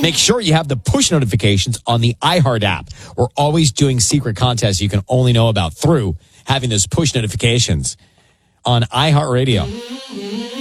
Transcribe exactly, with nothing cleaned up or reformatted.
Make sure you have the push notifications on the iHeart app. We're always doing secret contests you can only know about through having those push notifications on iHeartRadio.